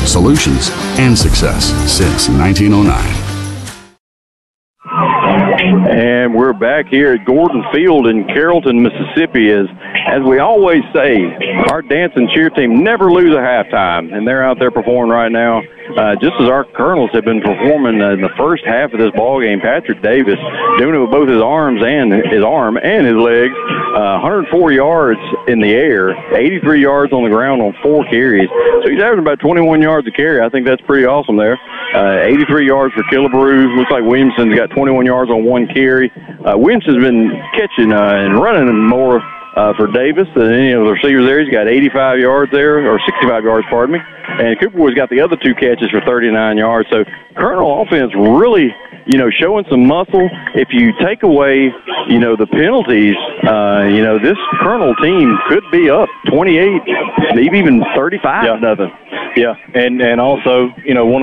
solutions, and success since 1909. And we're back here at Gordon Field in Carrollton, Mississippi. As we always say, our dance and cheer team never lose a halftime, and they're out there performing right now. Just as our Colonels have been performing in the first half of this ball game. Patrick Davis doing it with both his arms and his legs. 104 yards in the air, 83 yards on the ground on 4 carries. So he's averaging about 21 yards a carry. I think that's pretty awesome there. 83 yards for Killebrew. Looks like Williamson's got 21 yards on 1 carry. Williamson's been catching and running more for Davis than any of the receivers there. He's got 85 yards there, or 65 yards, pardon me. And Cooperwood's got the other 2 catches for 39 yards. So Colonel offense really, showing some muscle. If you take away, the penalties, this Colonel team could be up 28, maybe even 35 nothing. Yeah, and also, want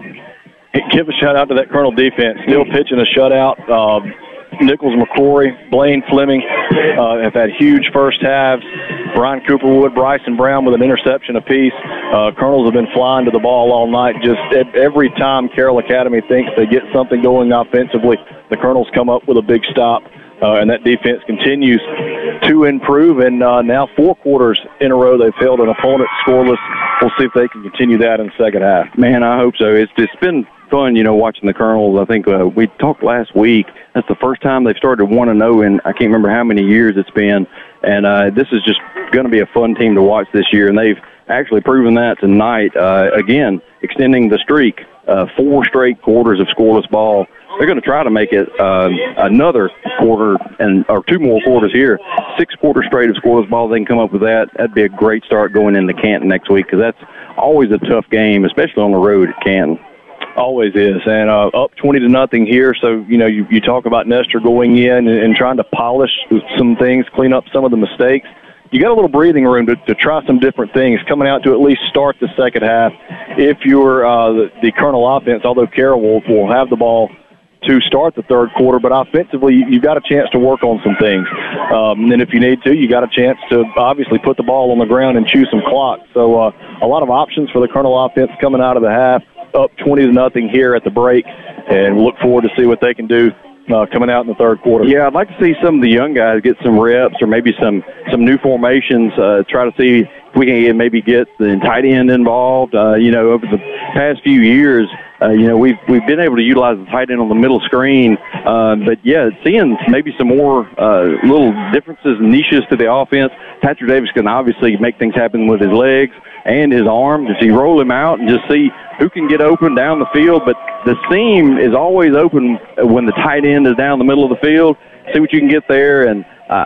to give a shout out to that Colonel defense. Still pitching a shutout. Nichols McCrory, Blaine Fleming have had huge first halves. Brian Cooperwood, Bryson Brown with an interception apiece. Colonels have been flying to the ball all night. Just every time Carroll Academy thinks they get something going offensively, the Colonels come up with a big stop. And that defense continues to improve. And now 4 quarters in a row they've held an opponent scoreless. We'll see if they can continue that in the second half. Man, I hope so. It's been fun, watching the Colonels. I think we talked last week. That's the first time they've started 1-0 in I can't remember how many years it's been. And this is just going to be a fun team to watch this year. And they've actually proven that tonight. Again, extending the streak, 4 straight quarters of scoreless ball. They're going to try to make it another quarter or 2 more quarters here. 6 quarters straight of scoreless ball. They can come up with that. That'd be a great start going into Canton next week, because that's always a tough game, especially on the road at Canton. Always is. And up 20-0 here. So, you talk about Nestor going in and trying to polish some things, clean up some of the mistakes. You got a little breathing room to try some different things, coming out to at least start the second half. If you're the Colonel offense, although Carroll will have the ball to start the third quarter, but offensively, you've got a chance to work on some things. And then if you need to, you got a chance to obviously put the ball on the ground and chew some clock. So a lot of options for the Colonel offense coming out of the half, up 20-0 here at the break, and we'll look forward to see what they can do coming out in the third quarter. Yeah, I'd like to see some of the young guys get some reps, or maybe some new formations, try to see if we can maybe get the tight end involved. Over the past few years, we've been able to utilize the tight end on the middle screen, but seeing maybe some more little differences and niches to the offense. Patrick Davis can obviously make things happen with his legs and his arm. Does he roll him out and just see who can get open down the field? But the seam is always open when the tight end is down the middle of the field. See what you can get there, and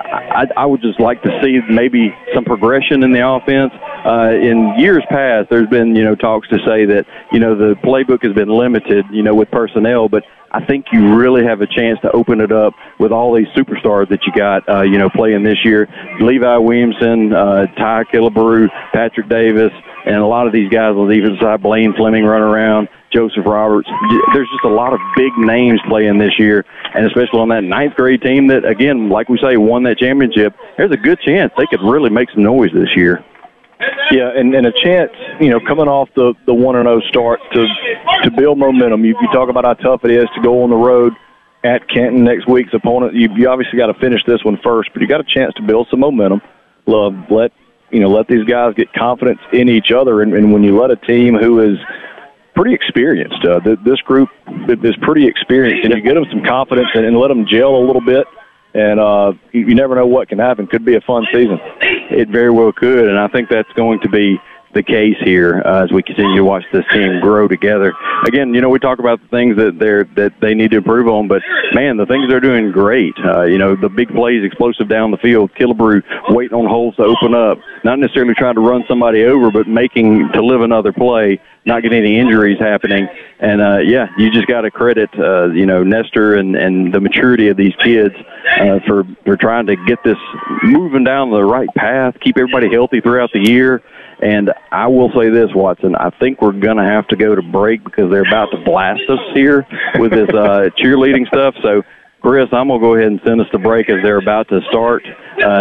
I would just like to see maybe some progression in the offense. In years past, there's been, talks to say that, the playbook has been limited, with personnel, but I think you really have a chance to open it up with all these superstars that you got, playing this year. Levi Williamson, Ty Killebrew, Patrick Davis, and a lot of these guys on the defensive side, Blaine Fleming run around, Joseph Roberts. There's just a lot of big names playing this year, and especially on that 9th grade team that, again, like we say, won that championship. There's a good chance they could really make some noise this year. Yeah, and a chance, coming off the 1-0 start to build momentum. You talk about how tough it is to go on the road at Canton next week's opponent. You obviously got to finish this one first, but you got a chance to build some momentum. Let these guys get confidence in each other, and when you let a team who is pretty experienced, this group is pretty experienced, and you get them some confidence and let them gel a little bit. And you never know what can happen. Could be a fun season. It very well could, and I think that's going to be the case here as we continue to watch this team grow together. Again, we talk about the things that they need to improve on, but, man, the things they're doing great. The big plays, explosive down the field, Killebrew waiting on holes to open up, not necessarily trying to run somebody over, but making to live another play, not getting any injuries happening. And, you just got to credit, Nestor and the maturity of these kids for trying to get this moving down the right path, keep everybody healthy throughout the year. And I will say this, Watson, I think we're going to have to go to break because they're about to blast us here with this cheerleading stuff. So, Chris, I'm going to go ahead and send us to break as they're about to start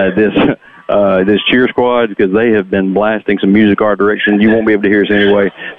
this cheer squad, because they have been blasting some music our direction. You won't be able to hear us anyway.